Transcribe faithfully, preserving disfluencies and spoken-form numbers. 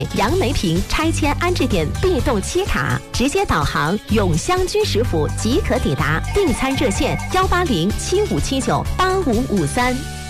杨梅坪拆迁安置点必动七卡，直接导航永香居食府即可抵达。订餐热线：幺八零七五七九八五五三。